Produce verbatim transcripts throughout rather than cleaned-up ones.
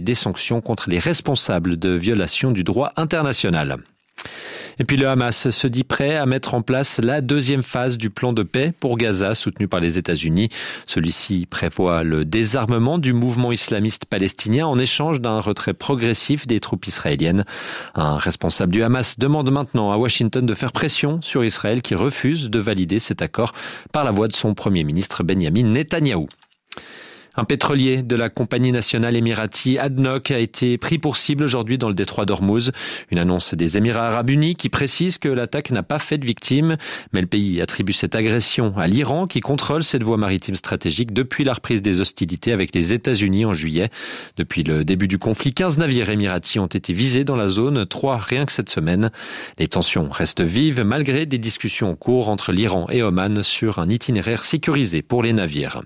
des sanctions contre les responsables de violation du droit international. Et puis le Hamas se dit prêt à mettre en place la deuxième phase du plan de paix pour Gaza soutenu par les États-Unis. Celui-ci prévoit le désarmement du mouvement islamiste palestinien en échange d'un retrait progressif des troupes israéliennes. Un responsable du Hamas demande maintenant à Washington de faire pression sur Israël qui refuse de valider cet accord par la voix de son premier ministre Benjamin Netanyahou. Un pétrolier de la compagnie nationale émirati A D N O C a été pris pour cible aujourd'hui dans le détroit d'Ormuz. Une annonce des Émirats arabes unis qui précise que l'attaque n'a pas fait de victimes. Mais le pays attribue cette agression à l'Iran qui contrôle cette voie maritime stratégique depuis la reprise des hostilités avec les États-Unis en juillet. Depuis le début du conflit, quinze navires émiratis ont été visés dans la zone, trois rien que cette semaine. Les tensions restent vives malgré des discussions en cours entre l'Iran et Oman sur un itinéraire sécurisé pour les navires.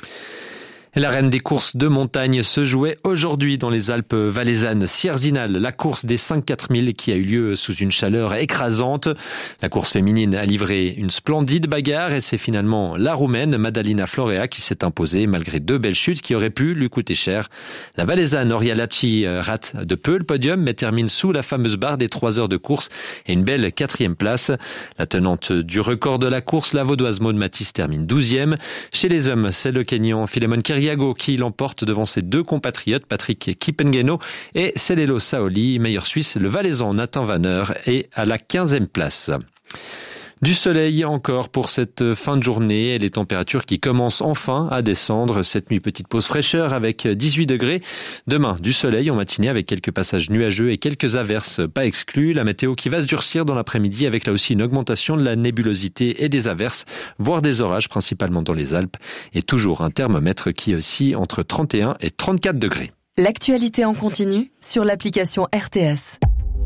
La reine des courses de montagne se jouait aujourd'hui dans les Alpes valaisannes. Sierzinal, la course des cinq quatre mille qui a eu lieu sous une chaleur écrasante. La course féminine a livré une splendide bagarre et c'est finalement la Roumaine Madalina Florea qui s'est imposée malgré deux belles chutes qui auraient pu lui coûter cher. La valaisanne Orialaci rate de peu le podium mais termine sous la fameuse barre des trois heures de course et une belle quatrième place. La tenante du record de la course, la vaudoise Maud Matisse, termine douzième. Chez les hommes, c'est le Kényan Philemon Kiriago qui l'emporte devant ses deux compatriotes Patrick Kipengeno et Celelo Saoli. Meilleur Suisse, le Valaisan Nathan Vanner est à la quinzième place. Du soleil encore pour cette fin de journée et les températures qui commencent enfin à descendre. Cette nuit, petite pause fraîcheur avec dix-huit degrés. Demain, du soleil en matinée avec quelques passages nuageux et quelques averses pas exclus. La météo qui va se durcir dans l'après-midi avec là aussi une augmentation de la nébulosité et des averses, voire des orages principalement dans les Alpes. Et toujours un thermomètre qui oscille entre trente et un et trente-quatre degrés. L'actualité en continu sur l'application R T S.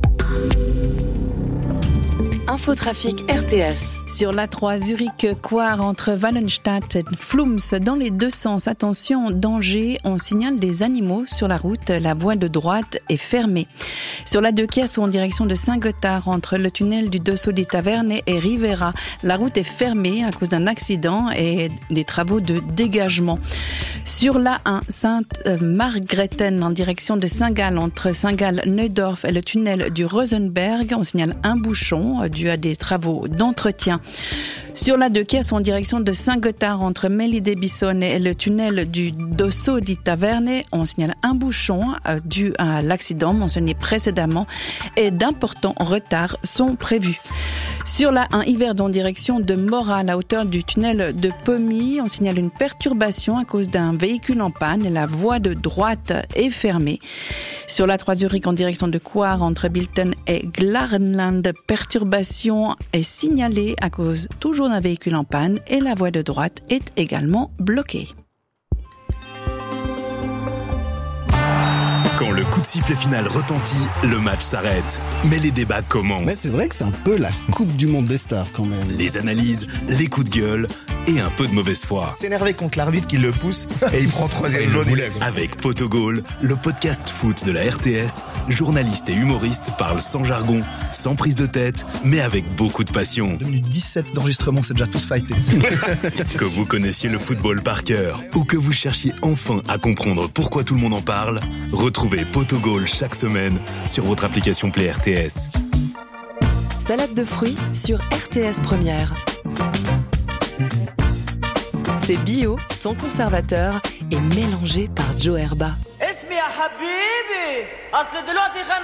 Infotrafic R T S. Sur l'A trois Zurich-Coire entre Wallenstadt et Flums, dans les deux sens, attention, danger, on signale des animaux sur la route, la voie de droite est fermée. Sur l'A deux Kiers en direction de Saint-Gothard entre le tunnel du Dosso di Taverne et Rivera, la route est fermée à cause d'un accident et des travaux de dégagement. Sur l'A un Sainte-Margrethen en direction de Saint-Gall entre Saint-Gall-Neudorf et le tunnel du Rosenberg, on signale un bouchon dû à des travaux d'entretien. Sur l'A deux Kiers en direction de Saint-Gothard entre Melide-Bissonne et le tunnel du Dosso di Taverne, on signale un bouchon euh, dû à l'accident mentionné précédemment et d'importants retards sont prévus. Sur l'A un Yverdon en direction de Morat à la hauteur du tunnel de Pommy, on signale une perturbation à cause d'un véhicule en panne et la voie de droite est fermée. Sur l'A trois Zurich en direction de Coire entre Bilton et Glarnland, perturbation est signalée à cause toujours d'un véhicule en panne et la voie de droite est également bloquée. Quand le coup de sifflet final retentit, le match s'arrête. Mais les débats commencent. Mais c'est vrai que c'est un peu la Coupe du Monde des stars quand même. Les analyses, les coups de gueule et un peu de mauvaise foi. S'énerver contre l'arbitre qui le pousse et il prend troisième jaune. Avec Potogol, le podcast foot de la R T S, journalistes et humoristes parlent sans jargon, sans prise de tête, mais avec beaucoup de passion. deux minutes dix-sept d'enregistrement, c'est déjà tous fightés. Que vous connaissiez le football par cœur ou que vous cherchiez enfin à comprendre pourquoi tout le monde en parle, retrouvez Potogol chaque semaine sur votre application Play R T S. Salade de fruits sur R T S Première. C'est bio, sans conservateur et mélangé par Joe Herba.